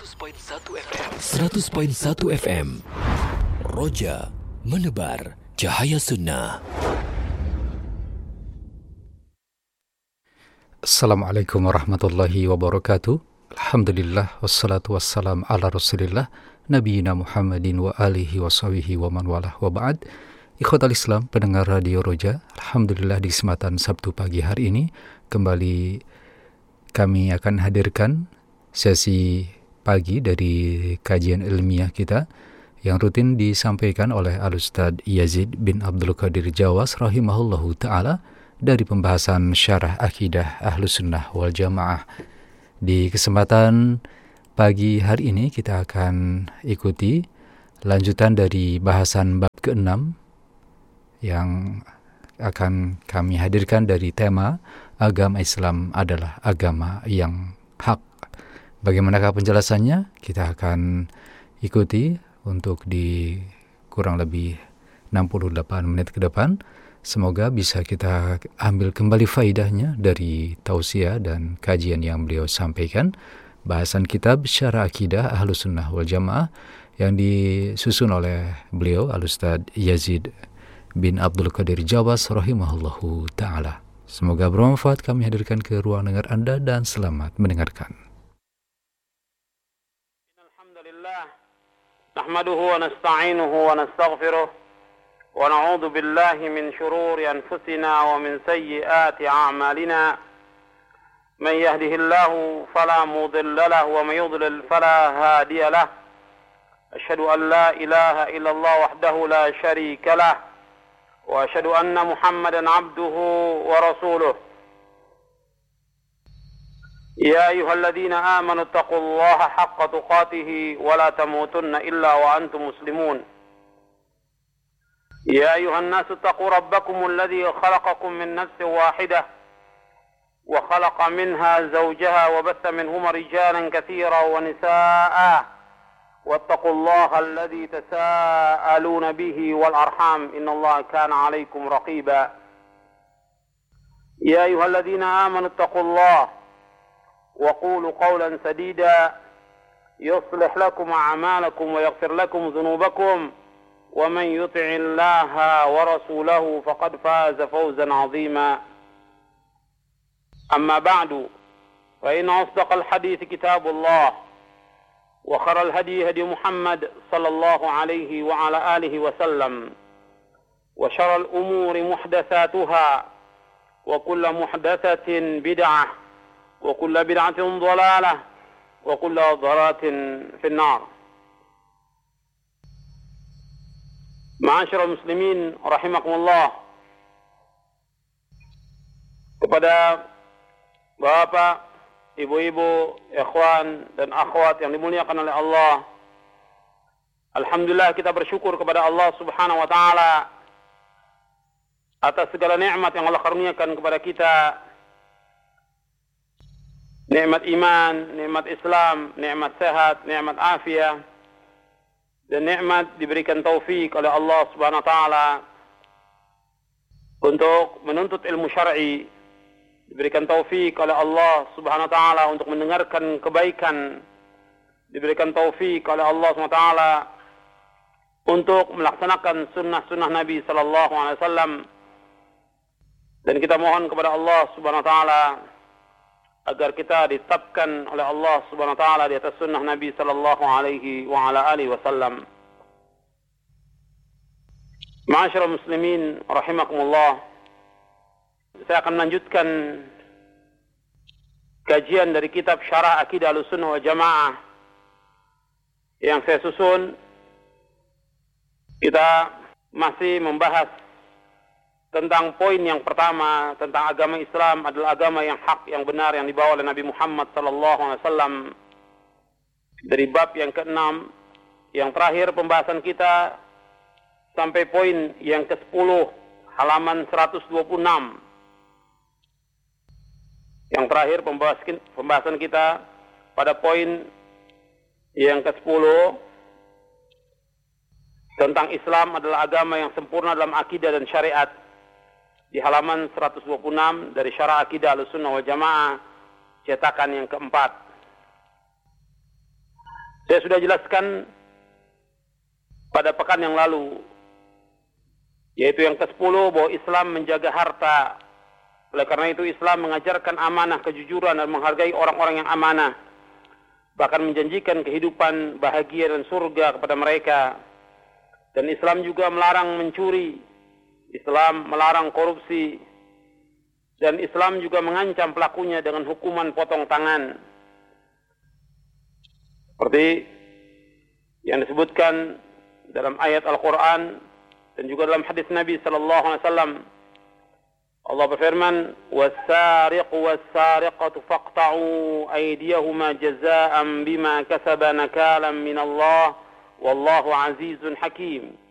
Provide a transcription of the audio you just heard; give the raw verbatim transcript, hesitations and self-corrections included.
seratus koma satu F M Roja menebar cahaya sunnah. Assalamualaikum warahmatullahi wabarakatuh. Alhamdulillah wassalatu wassalam ala rasulillah nabiyina Muhammadin wa alihi wa sahbihi wa man walah wa ba'd. Ikhwatal Islam, pendengar Radio Roja, alhamdulillah di kesempatan Sabtu pagi hari ini kembali kami akan hadirkan sesi pagi dari kajian ilmiah kita yang rutin disampaikan oleh Al-Ustadz Yazid bin Abdul Qadir Jawas rahimahullahu ta'ala dari pembahasan syarah akidah Ahlus Sunnah wal Jamaah. Di kesempatan pagi hari ini kita akan ikuti lanjutan dari bahasan bab keenam yang akan kami hadirkan dari tema agama Islam adalah agama yang hak. Bagaimanakah penjelasannya? Kita akan ikuti untuk di kurang lebih enam puluh delapan menit ke depan. Semoga bisa kita ambil kembali faidahnya dari tausiah dan kajian yang beliau sampaikan. Bahasan kitab Syarah Akidah Ahlus Sunnah wal Jamaah yang disusun oleh beliau Al-Ustadz Yazid bin Abdul Qadir Jawas rahimahullahu ta'ala. Semoga bermanfaat. Kami hadirkan ke ruang dengar Anda dan selamat mendengarkan. نحمده ونستعينه ونستغفره ونعوذ بالله من شرور أنفسنا ومن سيئات أعمالنا من يهده الله فلا مضل له ومن يضلل فلا هادي له أشهد أن لا إله إلا الله وحده لا شريك له وأشهد أن محمدا عبده ورسوله يا أيها الذين آمنوا اتقوا الله حق تقاته ولا تموتن إلا وأنتم مسلمون يا أيها الناس اتقوا ربكم الذي خلقكم من نفس واحدة وخلق منها زوجها وبث منهما رجالا كثيرا ونساء واتقوا الله الذي تساءلون به والأرحام إن الله كان عليكم رقيبا يا أيها الذين آمنوا اتقوا الله وقولوا قولا سديدا يصلح لكم أعمالكم ويغفر لكم ذنوبكم ومن يطع الله ورسوله فقد فاز فوزا عظيما أما بعد فإن أصدق الحديث كتاب الله وخير الهدي هدي محمد صلى الله عليه وعلى آله وسلم وشر الأمور محدثاتها وكل محدثة بدعة وكل بدعة ضلالة وكل ضلالة في النار. Ma'asyiral muslimin rahimakumullah. Kepada bapak, ibu-ibu, ikhwan dan akhwat yang dimuliakan oleh Allah, alhamdulillah kita bersyukur kepada Allah Subhanahu wa taala atas segala nikmat yang Allah karuniakan kepada kita. Nikmat iman, nikmat Islam, nikmat sehat, nikmat afiah, dan nikmat diberikan taufik oleh Allah Subhanahu wa taala untuk menuntut ilmu syar'i, diberikan taufik oleh Allah Subhanahu wa taala untuk mendengarkan kebaikan, diberikan taufik oleh Allah Subhanahu wa taala untuk melaksanakan sunnah-sunnah Nabi sallallahu alaihi wasallam. Dan kita mohon kepada Allah Subhanahu wa taala agar kita ditetapkan oleh Allah Subhanahu wa taala di atas sunnah Nabi sallallahu alaihi wa ala alihi wasallam. Ma'asyiral muslimin rahimakumullah. Saya akan melanjutkan kajian dari kitab Syarah Akidah Ahlussunnah wal Jamaah yang saya susun. Kita masih membahas tentang poin yang pertama, tentang agama Islam adalah agama yang hak, yang benar, yang dibawa oleh Nabi Muhammad sallallahu alaihi wasallam. Dari bab yang keenam, yang terakhir pembahasan kita sampai poin yang kesepuluh, halaman seratus dua puluh enam. Yang terakhir pembahasan kita pada poin yang kesepuluh tentang Islam adalah agama yang sempurna dalam akidah dan syariat. Di halaman seratus dua puluh enam dari Syarah Akidah Ahlussunnah wal Jamaah cetakan yang keempat. Saya sudah jelaskan pada pekan yang lalu, yaitu yang kesepuluh, bahwa Islam menjaga harta. Oleh karena itu Islam mengajarkan amanah, kejujuran, dan menghargai orang-orang yang amanah, bahkan menjanjikan kehidupan bahagia dan surga kepada mereka. Dan Islam juga melarang mencuri, Islam melarang korupsi, dan Islam juga mengancam pelakunya dengan hukuman potong tangan. Seperti yang disebutkan dalam ayat Al-Quran dan juga dalam hadis Nabi sallallahu alaihi wasallam, Allah berfirman, "Was-sariqu was-sariqatu faqta'u aydiyahuma jazaa'an bima kasaba nakalan min Allah, wallahu azizun hakim."